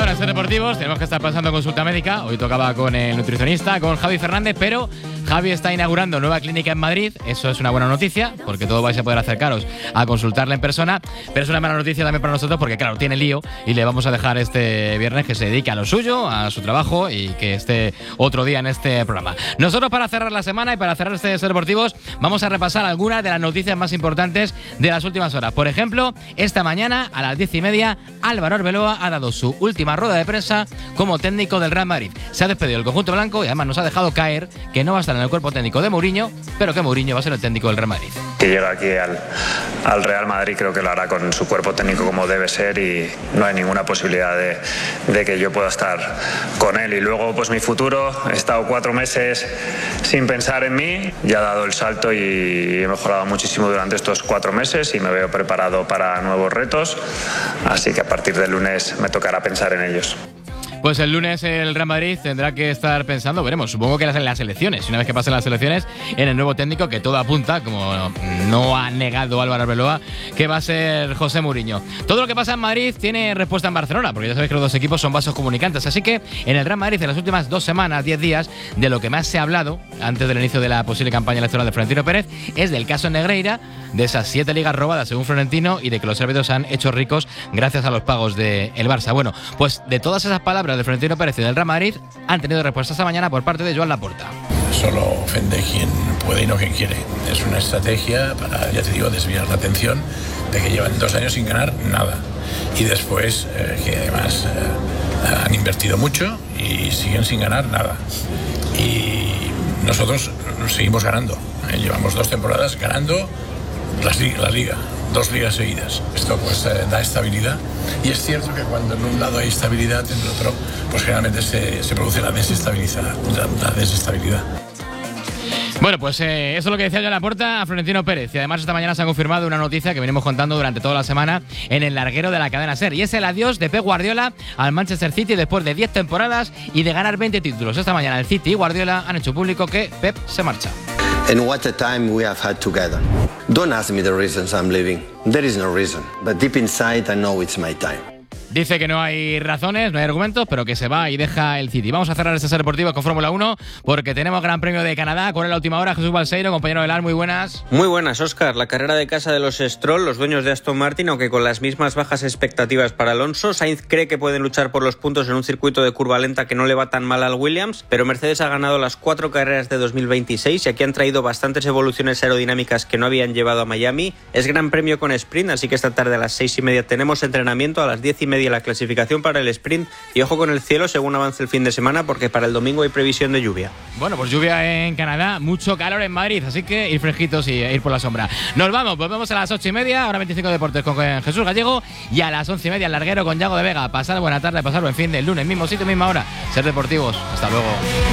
Bueno, en Ser Deportivos tenemos que estar pasando consulta médica. Hoy tocaba con el nutricionista, con Javi Fernández, pero Javi está inaugurando nueva clínica en Madrid. Eso es una buena noticia, porque todos vais a poder acercaros a consultarle en persona. Pero es una mala noticia también para nosotros, porque claro, tiene lío y le vamos a dejar este viernes que se dedique a lo suyo, a su trabajo y que esté otro día en este programa. Nosotros, para cerrar la semana y para cerrar este Ser Deportivos, vamos a repasar algunas de las noticias más importantes de las últimas horas. Por ejemplo, esta mañana a las 10:30, Álvaro Arbeloa ha dado su última rueda de prensa como técnico del Real Madrid. Se ha despedido del conjunto blanco y además nos ha dejado caer que no va a estar en el cuerpo técnico de Mourinho, pero que Mourinho va a ser el técnico del Real Madrid. Que llega aquí al Real Madrid, creo que lo hará con su cuerpo técnico como debe ser y no hay ninguna posibilidad de que yo pueda estar con él. Y luego, pues mi futuro, he estado 4 meses sin pensar en mí, ya he dado el salto y he mejorado muchísimo durante estos 4 meses y me veo preparado para nuevos retos, así que a partir del lunes me tocará pensar en ellos. Pues el lunes el Real Madrid tendrá que estar pensando, veremos, supongo que en las elecciones, y una vez que pasen las elecciones, en el nuevo técnico, que todo apunta, como no ha negado Álvaro Arbeloa, que va a ser José Mourinho. Todo lo que pasa en Madrid tiene respuesta en Barcelona, porque ya sabéis que los dos equipos son vasos comunicantes, así que en el Real Madrid en las últimas 2 semanas, 10 días, de lo que más se ha hablado antes del inicio de la posible campaña electoral de Florentino Pérez es del caso Negreira, de esas 7 ligas robadas según Florentino y de que los árbitros se han hecho ricos gracias a los pagos del Barça. Bueno, pues de todas esas palabras de Florentino Pérez y del Real Madrid han tenido respuesta esta mañana por parte de Joan Laporta. Solo ofende quien puede y no quien quiere. Es una estrategia para, ya te digo, desviar la atención de que llevan 2 años sin ganar nada. Y después, que además han invertido mucho y siguen sin ganar nada. Y nosotros seguimos ganando. Llevamos 2 temporadas ganando la liga. 2 ligas seguidas. Esto pues da estabilidad y es cierto que cuando en un lado hay estabilidad, en el otro pues generalmente se produce la desestabilidad. Bueno, pues eso es lo que decía Joan Laporta a Florentino Pérez. Y además esta mañana se ha confirmado una noticia que venimos contando durante toda la semana en el larguero de la cadena SER. Y es el adiós de Pep Guardiola al Manchester City después de 10 temporadas y de ganar 20 títulos. Esta mañana el City y Guardiola han hecho público que Pep se marcha. And what a time we have had together. Don't ask me the reasons I'm leaving. There is no reason, but deep inside I know it's my time. Dice que no hay razones, no hay argumentos, pero que se va y deja el City. Vamos a cerrar este Ser Deportivo con Fórmula 1 porque tenemos Gran Premio de Canadá. Con la última hora, Jesús Balseiro, compañero del AR, muy buenas. Muy buenas, Óscar. La carrera de casa de los Stroll, los dueños de Aston Martin, aunque con las mismas bajas expectativas para Alonso. Sainz cree que pueden luchar por los puntos en un circuito de curva lenta que no le va tan mal al Williams, pero Mercedes ha ganado las 4 carreras de 2026 y aquí han traído bastantes evoluciones aerodinámicas que no habían llevado a Miami. Es Gran Premio con sprint, así que esta tarde a las 6:30 tenemos entrenamiento, a las 10:30 la clasificación para el sprint y ojo con el cielo según avance el fin de semana porque para el domingo hay previsión de lluvia. Bueno, pues lluvia en Canadá, mucho calor en Madrid, así que ir fresquitos y ir por la sombra. Nos vamos, volvemos a las 8:30, ahora 25 Deportes con Jesús Gallego y a las 11:30 el larguero con Yago de Vega. Pasad buena tarde, pasad buen fin del lunes, mismo sitio, misma hora. Ser Deportivos, hasta luego.